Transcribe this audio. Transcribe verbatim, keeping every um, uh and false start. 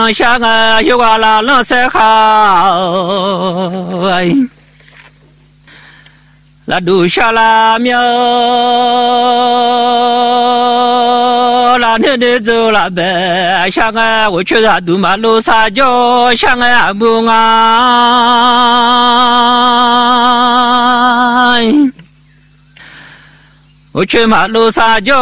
想啊，有啊啦，冷色好，哎，啦杜下啦苗，啦那那走啦呗，想啊，我去啦杜马路撒娇，想啊不啊，我去马路撒娇。